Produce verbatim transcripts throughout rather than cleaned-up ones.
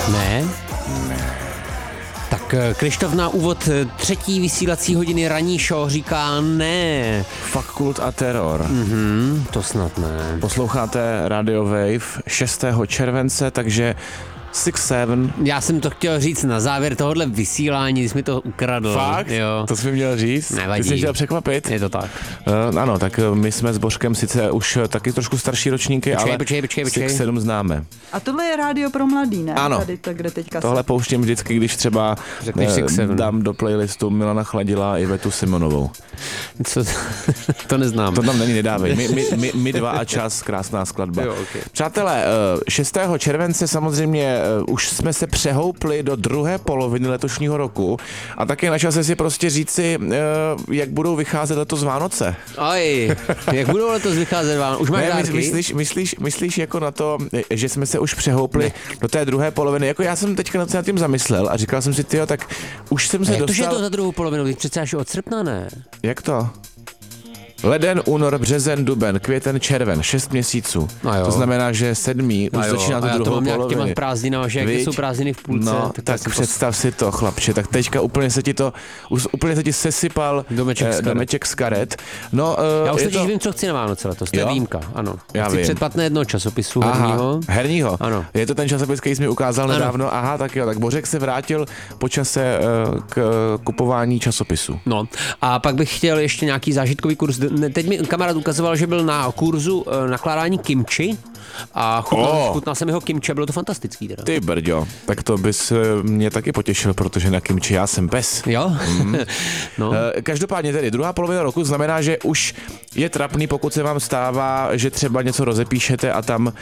Ne? Ne. Tak Krištof na úvod třetí vysílací hodiny ranní show říká ne. Fakult a teror. Mhm, to snad ne. Posloucháte Radio Wave šestého července, takže šest sedm. Já jsem to chtěl říct na závěr tohohle vysílání, jsi mi to ukradl. Fakt? Jo. To jsi mi měl říct? Nevadí. Ty jsi chtěl překvapit? Je to tak. Uh, ano, tak my jsme s Božkem sice už taky trošku starší ročníky, Počkej, ale počkej, počkej, počkej. šest sedm známe. A tohle je rádio pro mladý, ne? Ano. Tady to, kde teďka Tohle pouštím vždycky, když třeba eh, dám do playlistu Milana Chladila a Ivetu Simonovou. Co to, to neznám. To tam není, nedávej. My, my, my, my dva a čas, krásná skladba. Jo, okay. Přátelé, šestého července samozřejmě už jsme se přehoupli do druhé poloviny letošního roku a také na čase si prostě říci, jak budou vycházet letos Vánoce. Oj, jak budou letos vycházet Vánoce? Už máš ne, dárky? Myslíš, myslíš, myslíš jako na to, že jsme se už přehoupli ne. do té druhé poloviny? Jako já jsem teďka nad tím zamyslel a říkal jsem si, tyjo, tak už jsem se jak dostal... Jak to, že je to za druhou polovinu? Teď přece až od srpna, ne? Jak to? Leden, únor, březen, duben, květen, červen, šest měsíců. To znamená, že sedmý už začíná tu druhou to mám polovinu. Těma prázdninama, že jak jsou prázdniny v půlce. No, tak, tak představ to... si to, chlapče, tak teďka úplně se ti to, úplně se ti sesypal domeček, eh, z, karet. domeček z karet. No, uh, já už teď to... vím, co chci na Vánoce letos, to je výjimka, ano. Já chci vím. předplatné jednoho časopisu herního. herního. Ano. Je to ten časopis, který jsi mi ukázal ano. nedávno. Aha, tak jo, tak Bořek se vrátil po čase uh, k uh, kupování časopisu. No, a pak bych chtěl ještě nějaký zážitkový kurz. Teď mi kamarád ukazoval, že byl na kurzu nakládání kimči a chutnal, oh. chutnal jsem jeho kimči a bylo to fantastický. Teda. Ty brďo, tak to bys mě taky potěšil, protože na kimči já jsem pes. Jo? Mm. no. Každopádně tedy druhá polovina roku znamená, že už je trapný, pokud se vám stává, že třeba něco rozepíšete a tam uh,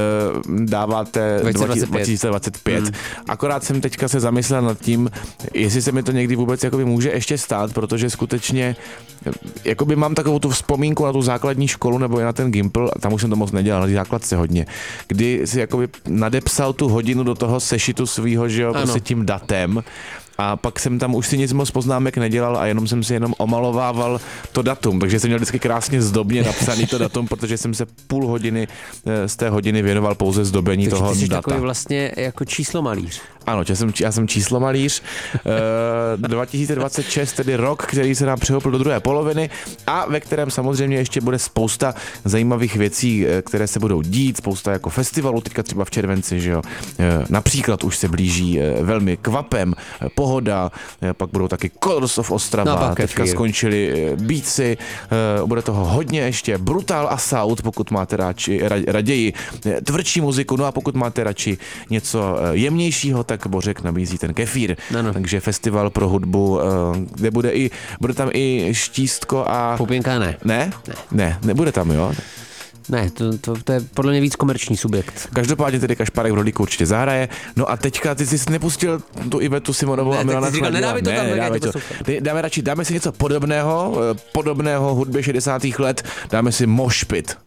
dáváte dva tisíce dvacet pět. Mm. Akorát jsem teďka se zamyslel nad tím, jestli se mi to někdy vůbec jakoby může ještě stát, protože skutečně jakoby mám takovou tu vzpomínku na tu základní školu nebo i na ten Gimpl, tam už jsem to moc nedělal, na té základce hodně, kdy si jakoby nadepsal tu hodinu do toho sešitu svýho, že jo, prostě tím datem. A pak jsem tam už si nic moc poznámek nedělal a jenom jsem si jenom omalovával to datum, takže jsem měl vždycky krásně zdobně napsaný to datum, protože jsem se půl hodiny z té hodiny věnoval pouze zdobení takže toho ty jsi data. Takový vlastně jako číslomalíř. Ano, já jsem, já jsem číslomalíř. E, dva tisíce dvacet šest, tedy rok, který se nám přehoupil do druhé poloviny a ve kterém samozřejmě ještě bude spousta zajímavých věcí, které se budou dít, spousta jako festivalů, teďka třeba v červenci, že jo. E, například už se blíží velmi Kvapem, Pohoda, pak budou taky Colors of Ostrava, no, teďka skončili Beatsy, bude toho hodně ještě, Brutal Assault, pokud máte radši, raději tvrdší muziku, no a pokud máte radši něco jemnějšího, tak Bořek nabízí ten Kefír. Ano. Takže festival pro hudbu, kde bude i, bude tam i Štístko a... Pupinka ne. Ne? Ne, ne nebude tam, jo? Ne, to, to, to je podle mě víc komerční subjekt. Každopádně tedy Kašpárek v Rodíku určitě zahraje. No a teďka ty jsi nepustil tu Ivetu Simonovou ne, a Milana Chladila. Nedávej to tam, ne, nedávej to. to. Dáme radši, dáme si něco podobného, podobného hudbě šedesátých let, dáme si Moshpit.